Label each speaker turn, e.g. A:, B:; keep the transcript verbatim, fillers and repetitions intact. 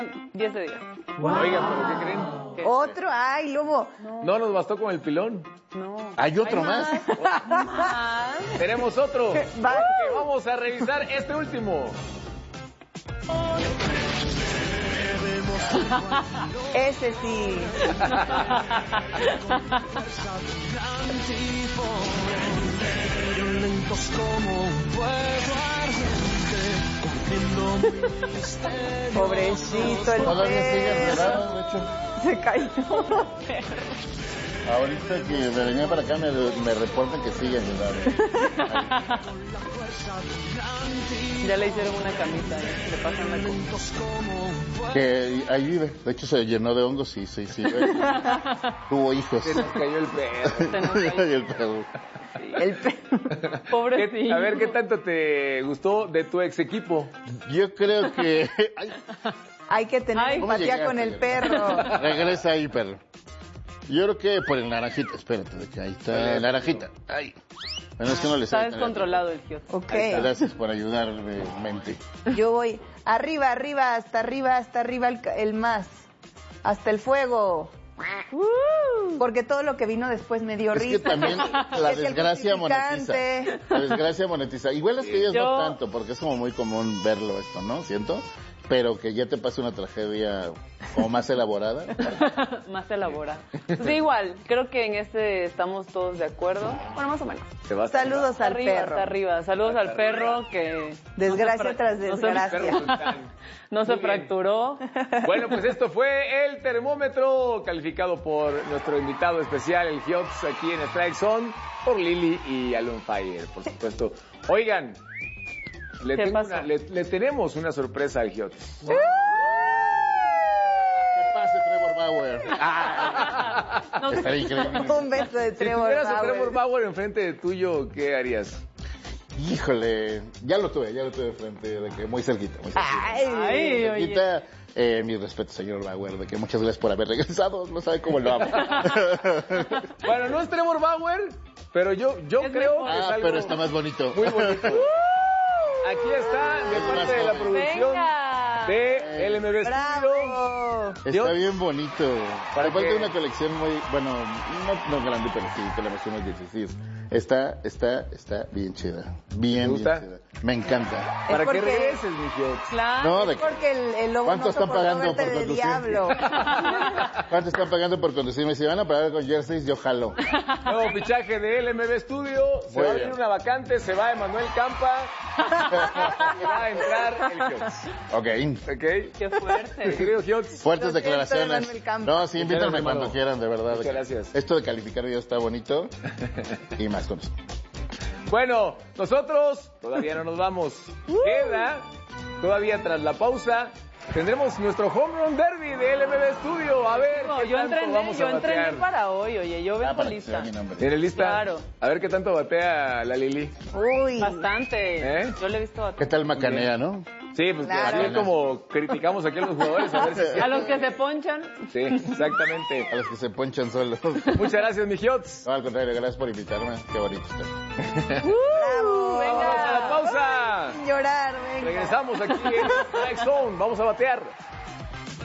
A: diez de diez.
B: Wow. Oigan, ¿pero qué creen?
A: ¿Qué?
C: Otro, ay, Lobo.
B: No. no nos bastó con el pilón.
A: No.
D: Hay otro
A: Hay
D: más.
A: más. más.
B: Tenemos otro.
C: Va.
B: Que vamos a revisar este último.
C: Ese sí. Pobrecito el
D: Todavía sigue
C: perro.
D: enredado, de hecho.
C: Se cayó.
D: Ahorita que me venía para acá me, me reportan que sigue enredado.
A: Ya le hicieron una camita, ¿eh? Le pasan la camita.
D: Que ahí vive. De hecho se llenó de hongos y sí, sí. Tuvo hijos.
B: Se nos cayó el perro.
A: Se nos cayó.
D: Y el perro.
C: El perro.
A: Pobrecito.
B: A ver, ¿qué tanto te gustó de tu ex equipo?
D: Yo creo que... Ay,
C: Hay que tener
A: Ay,
D: ¿cómo
C: empatía
D: llegaste,
C: con el
D: Gabriel?
C: perro.
D: regresa ahí, perro. Yo creo que por el naranjita. Espérate, de que ahí está el naranjita. Ay. Bueno, es que no le
A: Está
D: sale.
A: descontrolado el tío.
C: Ok.
D: Gracias por ayudarme, mente.
C: Yo voy arriba, arriba, hasta arriba, hasta arriba el, ca- el más. Hasta el fuego. Porque todo lo que vino después me dio
D: Es
C: risa.
D: que también la
C: Es el
D: desgracia monetiza.
C: justificante.
D: La desgracia monetiza. Igual es que ellos
A: Yo-
D: no tanto, porque es como muy común verlo esto, ¿no? Siento. Pero que ya te pase una tragedia como más elaborada.
A: Más elabora. Sí, igual. Creo que en este estamos todos de acuerdo. Bueno, más o menos.
B: Se va a
C: Saludos al
A: arriba,
C: perro.
A: hasta arriba. Saludos al perro que...
C: Desgracia
A: no se fra-
C: tras
A: no se-
C: desgracia.
B: Perro sultán.
A: No se
B: Muy bien.
A: fracturó.
B: Bueno, pues esto fue el termómetro calificado por nuestro invitado especial, el Hiots, aquí en Strike Zone, por Lili y Alon Fire, por supuesto. Oigan, le,
A: ¿Qué
B: tengo
A: pasó?
B: una- le, le tenemos una sorpresa al Hiots.
D: ¿Qué pase, Trevor Bauer?
A: No,
D: Estaría increíble.
C: Un beso de
B: Si
C: Trevor
B: tuvieras a
C: Bauer.
B: Trevor Bauer enfrente de tuyo, ¿qué harías?
D: Híjole, ya lo tuve, ya lo tuve frente, de que muy cerquita, muy cerquita.
C: Ay,
A: Ay,
D: Muy
A: oye.
D: cerquita. Eh, mi respeto, señor Bauer, de que muchas gracias por haber regresado, no sabe cómo lo amo.
B: Bueno, no es Trevor Bauer, pero yo, yo
A: Es
B: creo
A: mejor.
B: que es
D: Ah,
B: algo
D: pero está más bonito.
B: muy bonito. Aquí está, de
D: Es
B: parte
D: más
B: de la
D: joven.
B: producción
A: Venga.
B: de L M B Studio.
C: ¡Bravo!
D: Está bien bonito.
B: ¿Para
D: Aparte
B: qué?
D: de una colección muy, bueno, no, no grande, pero sí, tenemos unos dieciséis. Está, está, está bien chida. Bien,
B: ¿Te gusta?
D: bien chida. Me encanta.
B: Para
C: Es
B: que
C: porque-
B: regreses, mi Hiots.
A: Claro.
D: No, de
C: Es porque el, el lobo
D: ¿Cuánto
C: no
D: están
C: soportó
D: pagando
C: verte
D: por
C: de
D: conducir?
C: diablo.
D: ¿Cuánto están pagando por conducir? Me dice, van a pagar con jerseys, yo jalo.
B: Nuevo fichaje de L M B Studio. Se
D: Muy
B: va a
D: bien.
B: abrir una vacante, se va Emanuel Campa. Y va a entrar el Hiots.
D: Ok.
B: ¿Ok?
A: Qué fuerte.
B: Mi querido Hiots.
D: Fuertes
C: Lo siento,
D: declaraciones.
C: Emanuel Campa.
D: No, sí, invítame
B: Muchas gracias,
D: cuando
B: hermano.
D: quieran, de verdad.
B: Muchas gracias.
D: Esto de calificar ya está bonito. Y más con eso.
B: Bueno, nosotros todavía no nos vamos. Queda, todavía tras la pausa, tendremos nuestro Home Run Derby de L M B Studio. A ver,
A: No,
B: qué
A: yo
B: tanto
A: entrené,
B: vamos
A: yo
B: a
A: entrené
B: batear.
A: para hoy, oye, yo
D: Ah,
A: vengo
D: para que
A: lista.
D: sea mi nombre.
B: ¿Tienes lista?
A: Claro.
B: A ver qué tanto batea la Lili.
C: Uy.
A: Bastante.
B: ¿Eh?
A: Yo le he visto
D: ¿Qué tal macanea, no?
B: Sí, pues
C: Claro.
B: así es como criticamos aquí a los jugadores. A ver si
A: a los que se ponchan.
B: Sí, exactamente.
D: A los que se ponchan solos.
B: Muchas gracias, mi Hiots.
D: No, al contrario, gracias por invitarme. Qué bonito está.
C: ¡Bravo!
B: Vamos a la pausa.
C: Sin llorar, venga.
B: Regresamos aquí en Strike Zone. Vamos a batear.